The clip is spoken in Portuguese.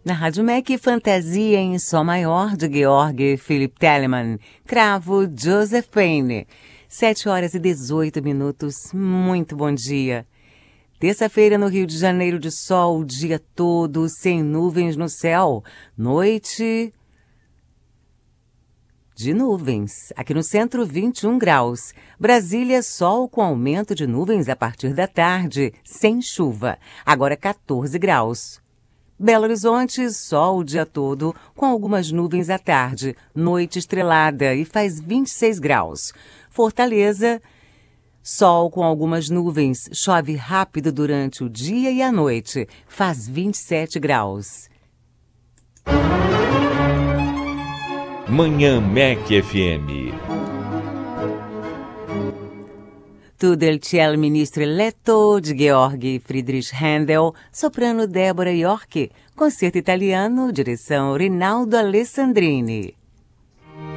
Na Rádio MEC, Fantasia em Sol Maior, de Georg Philipp Telemann. Cravo, Joseph Payne. 7h18. Muito bom dia. Terça-feira no Rio de Janeiro, de sol o dia todo, sem nuvens no céu. Noite de nuvens. Aqui no centro, 21 graus. Brasília, sol com aumento de nuvens a partir da tarde, sem chuva. Agora 14 graus. Belo Horizonte, sol o dia todo, com algumas nuvens à tarde. Noite estrelada e faz 26 graus. Fortaleza, sol com algumas nuvens. Chove rápido durante o dia e a noite. Faz 27 graus. Manhã MEC FM. Tutto il cielo ministro eletto de Georg Friedrich Händel, soprano Débora York, concerto italiano, direção Rinaldo Alessandrini.